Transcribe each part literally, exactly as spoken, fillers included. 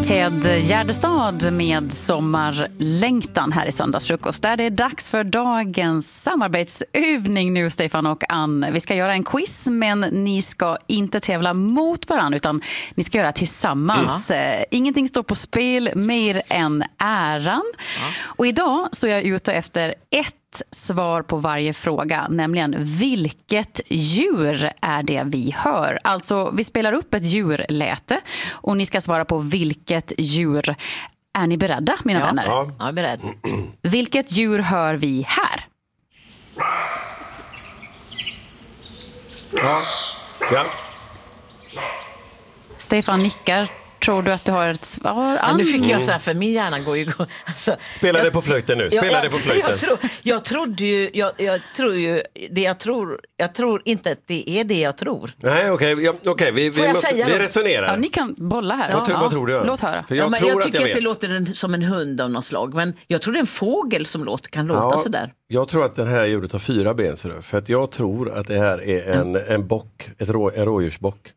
Ted Gärdestad med sommarlängtan här i Söndagsfrukost. Där det är dags för dagens samarbetsövning nu, Stefan och Ann. Vi ska göra en quiz, men ni ska inte tävla mot varandra utan ni ska göra tillsammans. Uh-huh. Ingenting står på spel mer än äran. Uh-huh. Och idag så är jag ute efter ett svar på varje fråga, nämligen vilket djur är det vi hör? Alltså, vi spelar upp ett djurläte och ni ska svara på vilket djur. Är ni beredda, mina ja, vänner? Ja, jag är beredd. Vilket djur hör vi här? Ja. Ja. Stefan nickar. Tror du att du har ett svar? Ja, nu fick jag så här, för min hjärna går ju... Alltså, Spela jag, det på flöjten nu, spela jag, det på flöjten. Jag, tror, jag trodde ju, jag, jag tror ju, det jag tror, jag tror inte att det är det jag tror. Nej, okej, okay, ja, okay, vi, vi, måste, vi resonerar. Ja, ni kan bolla här. Vad, ja, vad tror du? Ja. Låt höra. För jag, ja, men tror jag att tycker jag att det vet. låter en, som en hund av något slag, men jag tror det är en fågel som låter, kan låta ja, sådär. Jag tror att den här djuret har fyra ben, så för att jag tror att det här är en, mm. en bock, ett rå, en rådjursbock.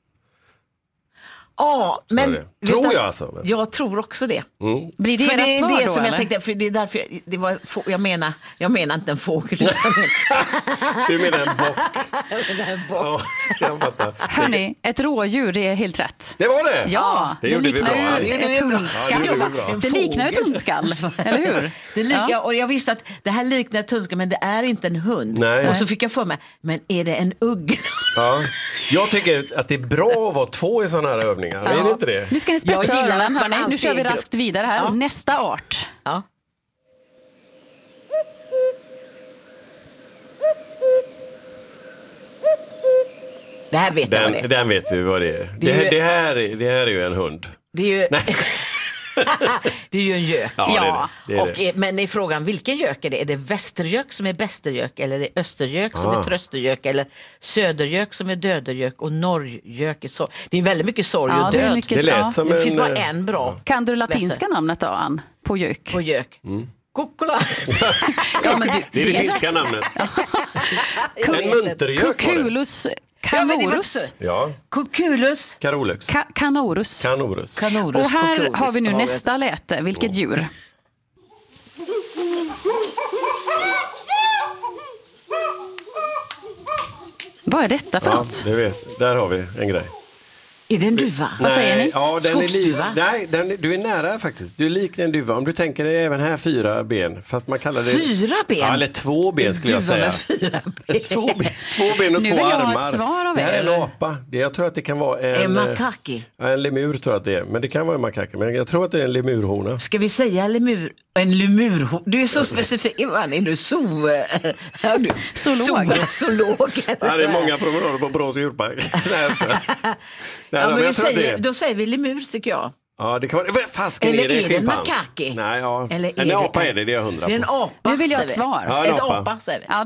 Ja, men tror du, jag alltså. Men. Jag tror också det. Mm. Blir det för det är svar det då, som eller? jag tänkte, för det är därför jag, det var, jag menar, jag menar inte en fågel utan du menar en bock. Jag menar en bock. Ja, jag fattar. Hörrni, ett rådjur, det är helt rätt. Det var det? Ja, det, det gjorde liknar vi bra. ju ett hundskall. Ja, det, det liknar ju ett hundskall, eller hur? Det lika, ja. Och jag visste att det här liknar ett hundskall, men det är inte en hund. Nej. Och så fick jag för mig, men är det en ugg? Ja. Jag tycker att det är bra att vara två i sådana här övningar. Ja. Är det inte det? Nu ska ni spetsa öronen, hörni. Nu kör vi grupp. raskt vidare här. Ja. Nästa art. Ja. Det här vet den, jag vad det är. Den vet vi vad det är. Det, det, är ju... det, här, är, det här är ju en hund. Det är ju... Nej. Det är ju en gök. Ja, ja. Det är det. Det är och, men i frågan, vilken gök är det? Är det västergök som är bästergök? Eller är det östergök som ah. är tröstergök? Eller södergök som är dödergök? Och norrgök är så. Det är väldigt mycket sorg Ja, och det är död. mycket- det lät Ja. som Det en, finns bara en bra. Kan du latinska väster. namnet då, Ann? På gök? På gök. Mm. Kukula. Ja, men du, det är det är finska rätt. namnet. Jag En vet inte. muntergök var det. Kukulus Ja, men det var canorus. också- Ja, Kukulus. Carolux. Ka- canorus. Canorus. Canorus. Och här kukulus. har vi nu Ja, nästa läte. Vilket djur? Vad är detta för Ja, något? det vet. Där har vi en grej. Är det en duva? Vad säger ni? Ja, den är li- Skogsduva? Nej, den, du är nära faktiskt. Du är lik en duva. Om du tänker dig även här fyra ben. Fast man kallar det... Fyra ben? Ja, eller två ben skulle jag Duva säga. med fyra ben. Två ben, två ben och Nu två vill jag ha armar. ett svar av det här er. är en apa. Det, jag tror att det kan vara en... En makaki. Ja, en lemur tror jag att det är. Men det kan vara en makaki. Men jag tror att det är en lemurhona. Ska vi säga lemur? En lemur? Du är så specifik. Man är du så... Ja, du. Zoolog. So, zoolog. Ja, det är många promenader på Borås djurpark. Nej, jag skojar. Nej, Ja, men men vi jag tror att det säger, är... då säger vi lemur, tycker jag. Ja, det kan vara... Vad fasken Eller är det? är det en Schimpans? makaki? Nej, ja. Eller är en det apa en- är det, det är jag hundra Det är en på. apa. Nu vill jag säger ett vi. svar. Ja, en Ett apa. apa, säger vi. Ja,